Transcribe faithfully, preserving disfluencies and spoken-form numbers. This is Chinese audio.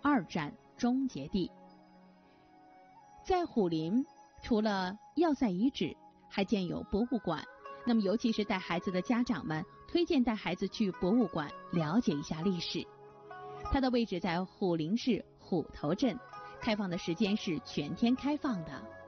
二战终结地。在虎林，除了要塞遗址，还建有博物馆。那么尤其是带孩子的家长们，推荐带孩子去博物馆了解一下历史。它的位置在虎林市虎头镇，开放的时间是全天开放的。